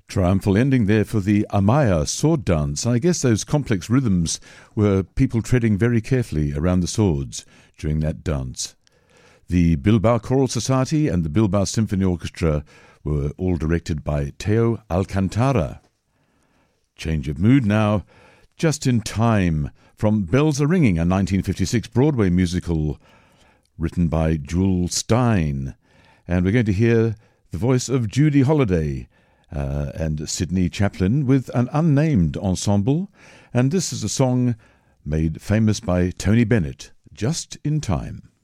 Triumphal ending there for the Amaya sword dance. I guess those complex rhythms were people treading very carefully around the swords during that dance. The Bilbao Choral Society and the Bilbao Symphony Orchestra were all directed by Teo Alcantara. Change of mood now, Just in Time, from Bells a Ringing, a 1956 Broadway musical written by Jules Stein. And we're going to hear the voice of Judy Holliday and Sidney Chaplin with an unnamed ensemble. And this is a song made famous by Tony Bennett, Just in Time.